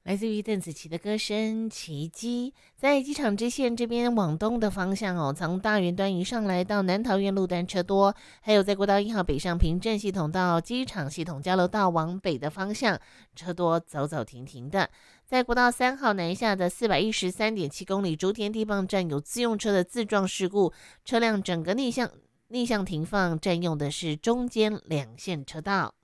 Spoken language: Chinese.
来自于邓紫棋的歌声《奇迹》。在机场支线这边往东的方向哦，从大园端一上来到南桃园路段车多，还有在国道1号北上平镇系统到机场系统交流道往北的方向车多，走走停停的。在国道3号南下的413.7公里竹田地磅站有自用车的自撞事故，车辆整个逆向停放，占用的是中间2线车道。